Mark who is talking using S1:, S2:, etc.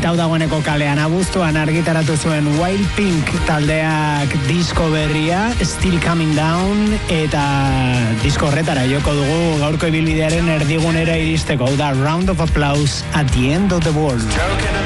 S1: Eta hau dagoeneko kalean, abuztuan argitaratu zuen Wild Pink taldeak disko berria, Still Coming Down, eta disko horretara joko dugu gaurko ibilbidearen erdigunera iristeko. Hau da Round of Applause at the End of the World.